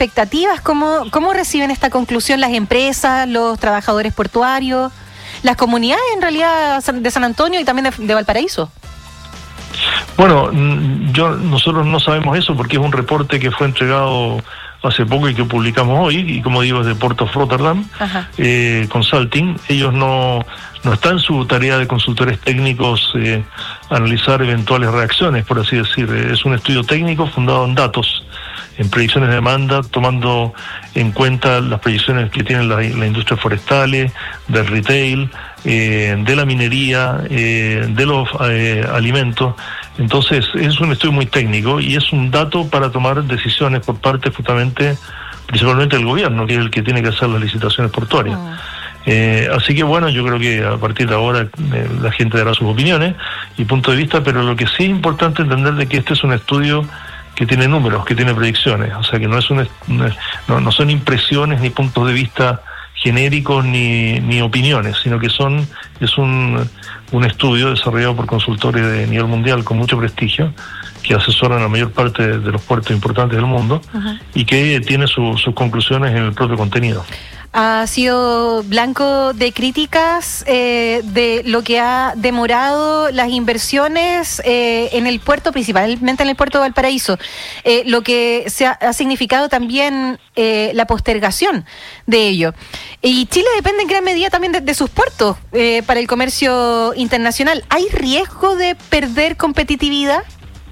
expectativas? ¿Cómo reciben esta conclusión las empresas, los trabajadores portuarios, las comunidades en realidad de San Antonio y también de Valparaíso? Bueno, nosotros no sabemos eso porque es un reporte que fue entregado hace poco y que publicamos hoy, y como digo, es de Port of Rotterdam Consulting. Ellos no está en su tarea de consultores técnicos analizar eventuales reacciones, por así decir. Es un estudio técnico fundado en datos, en predicciones de demanda, tomando en cuenta las predicciones que tienen las industrias forestales, del retail, de la minería, de los alimentos. Entonces es un estudio muy técnico y es un dato para tomar decisiones por parte principalmente del gobierno, que es el que tiene que hacer las licitaciones portuarias. Así que bueno, yo creo que a partir de ahora la gente dará sus opiniones y puntos de vista, pero lo que sí es importante entender de que este es un estudio que tiene números, que tiene predicciones, o sea que no son impresiones ni puntos de vista genéricos ni opiniones, sino que es un estudio desarrollado por consultores de nivel mundial con mucho prestigio, que asesoran a la mayor parte de los puertos importantes del mundo y que tiene sus conclusiones en el propio contenido. Ha sido blanco de críticas de lo que ha demorado las inversiones en el puerto, principalmente en el puerto de Valparaíso, lo que ha significado también la postergación de ello. Y Chile depende en gran medida también de sus puertos para el comercio internacional. ¿Hay riesgo de perder competitividad?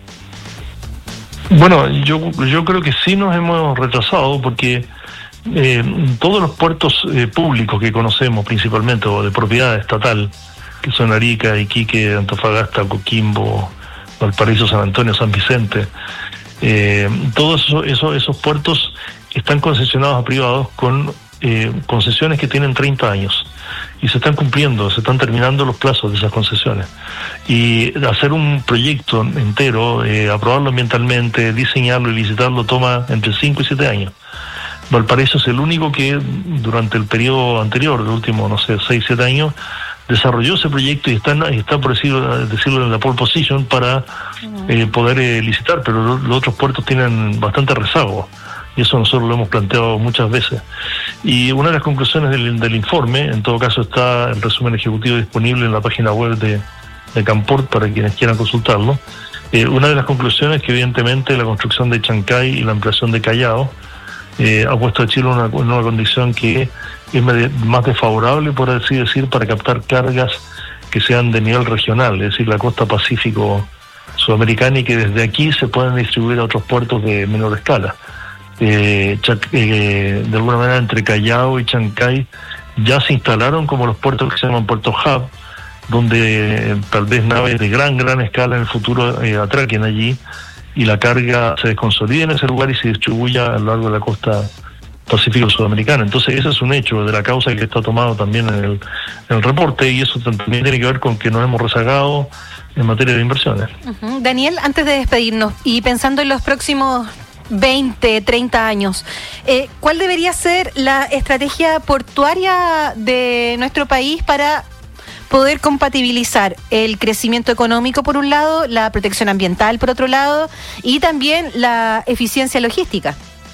Bueno, yo creo que sí nos hemos retrasado porque todos los puertos públicos que conocemos principalmente, o de propiedad estatal, que son Arica, Iquique, Antofagasta, Coquimbo, Valparaíso, San Antonio, San Vicente, todos esos puertos están concesionados a privados con concesiones que tienen 30 años y se están cumpliendo, se están terminando los plazos de esas concesiones, y hacer un proyecto entero, aprobarlo ambientalmente, diseñarlo y licitarlo toma entre 5 y 7 años. Valparaíso es el único que durante el periodo anterior, los últimos, 6, 7 años, desarrolló ese proyecto y está por decirlo en la pole position para poder licitar, pero los otros puertos tienen bastante rezago, y eso nosotros lo hemos planteado muchas veces. Y una de las conclusiones del informe, en todo caso está el resumen ejecutivo disponible en la página web de Camport para quienes quieran consultarlo. Una de las conclusiones es que evidentemente la construcción de Chancay y la ampliación de Callao ha puesto a Chile en una condición que es más desfavorable, por así decir, para captar cargas que sean de nivel regional, es decir, la costa pacífico sudamericana, y que desde aquí se puedan distribuir a otros puertos de menor escala. De alguna manera, entre Callao y Chancay ya se instalaron como los puertos que se llaman puertos hub, donde tal vez naves de gran escala en el futuro atraquen allí y la carga se consolida en ese lugar y se distribuya a lo largo de la costa pacífico sudamericana. Entonces ese es un hecho de la causa que está tomado también en el reporte, y eso también tiene que ver con que nos hemos rezagado en materia de inversiones. Daniel, antes de despedirnos y pensando en los próximos 20, 30 años, ¿cuál debería ser la estrategia portuaria de nuestro país para poder compatibilizar el crecimiento económico por un lado, la protección ambiental por otro lado, y también la eficiencia logística?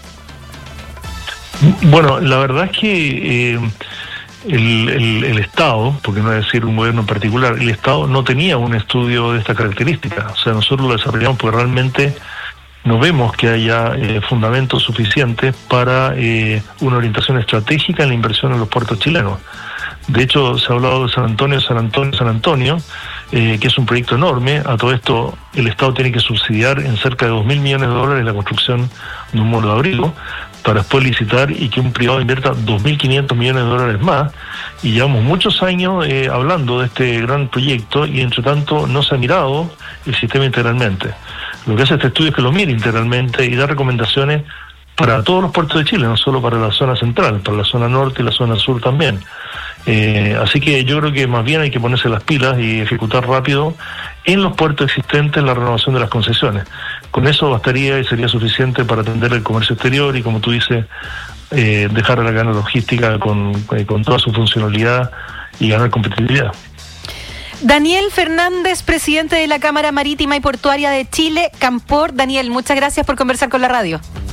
Bueno, la verdad es que el Estado, porque no es decir un gobierno en particular, el Estado no tenía un estudio de esta característica. O sea, nosotros lo desarrollamos porque realmente no vemos que haya fundamentos suficientes para una orientación estratégica en la inversión en los puertos chilenos. De hecho, se ha hablado de San Antonio, que es un proyecto enorme. A todo esto, el Estado tiene que subsidiar en cerca de $2.000 millones la construcción de un muro de abrigo, para después licitar y que un privado invierta $2.500 millones más. Y llevamos muchos años hablando de este gran proyecto, y entre tanto no se ha mirado el sistema integralmente. Lo que hace este estudio es que lo mire integralmente y da recomendaciones para todos los puertos de Chile, no solo para la zona central, para la zona norte y la zona sur también. Así que yo creo que más bien hay que ponerse las pilas y ejecutar rápido en los puertos existentes la renovación de las concesiones. Con eso bastaría y sería suficiente para atender el comercio exterior y, como tú dices, dejar a la cadena logística con toda su funcionalidad y ganar competitividad. Daniel Fernández, presidente de la Cámara Marítima y Portuaria de Chile, Camport. Daniel, muchas gracias por conversar con la radio.